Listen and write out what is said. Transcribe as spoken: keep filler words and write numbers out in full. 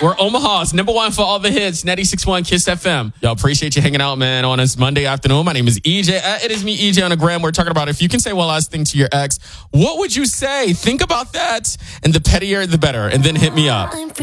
We're Omaha's number one for all the hits, ninety-six point one Kiss F M. Yo, appreciate you hanging out, man, on this Monday afternoon. My name is E J. Uh, it is me, E J, on the gram. We're talking about if you can say one last thing to your ex, what would you say? Think about that. And the pettier, the better. And then hit me up.